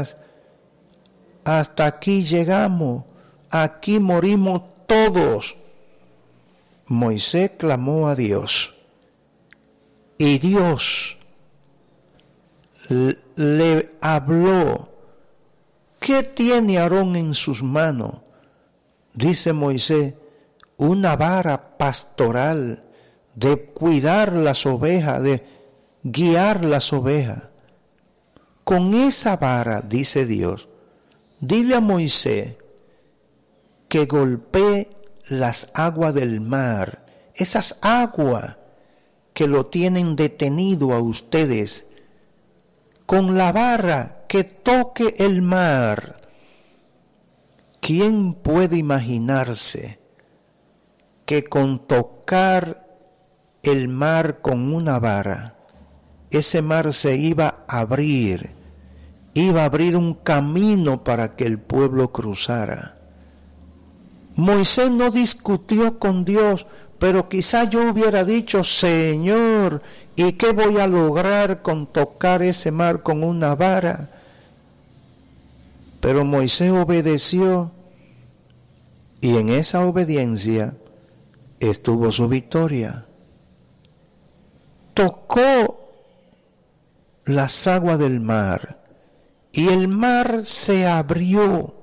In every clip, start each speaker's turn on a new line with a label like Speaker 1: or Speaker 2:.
Speaker 1: días, hasta aquí llegamos, aquí morimos todos. Moisés clamó a Dios y Dios le habló. ¿Qué tiene Aarón en sus manos? Dice Moisés, una vara pastoral de cuidar las ovejas, de guiar las ovejas. Con esa vara, dice Dios, dile a Moisés que golpee las aguas del mar, esas aguas que lo tienen detenido a ustedes, con la vara que toque el mar. ¿Quién puede imaginarse que con tocar el mar con una vara, ese mar se iba a abrir un camino para que el pueblo cruzara? Moisés no discutió con Dios, pero quizá yo hubiera dicho, Señor, ¿y qué voy a lograr con tocar ese mar con una vara? Pero Moisés obedeció y en esa obediencia estuvo su victoria. Tocó las aguas del mar y el mar se abrió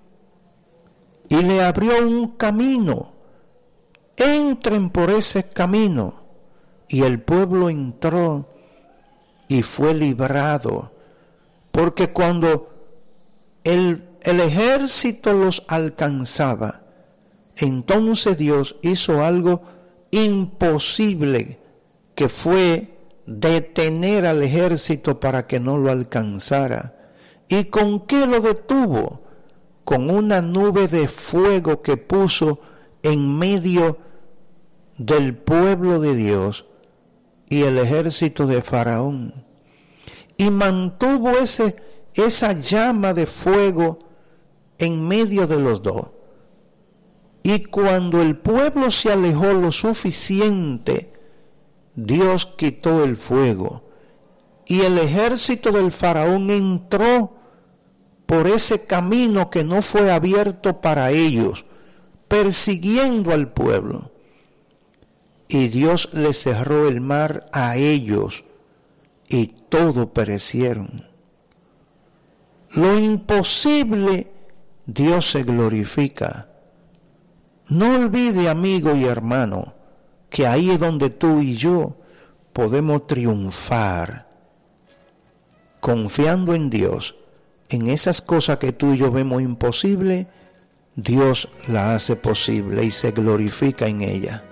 Speaker 1: y le abrió un camino. Entren por ese camino. Y el pueblo entró y fue librado, porque cuando el ejército los alcanzaba, entonces Dios hizo algo imposible, que fue detener al ejército para que no lo alcanzara. ¿Y con qué lo detuvo? Con una nube de fuego que puso en medio del pueblo de Dios y el ejército de Faraón, y mantuvo esa llama de fuego en medio de los dos. Y cuando el pueblo se alejó lo suficiente, Dios quitó el fuego y el ejército del Faraón entró por ese camino que no fue abierto para ellos, persiguiendo al pueblo. Y Dios les cerró el mar a ellos y todos perecieron. Lo imposible, Dios se glorifica. No olvide, amigo y hermano, que ahí es donde tú y yo podemos triunfar, confiando en Dios. En esas cosas que tú y yo vemos imposibles, Dios la hace posible y se glorifica en ella.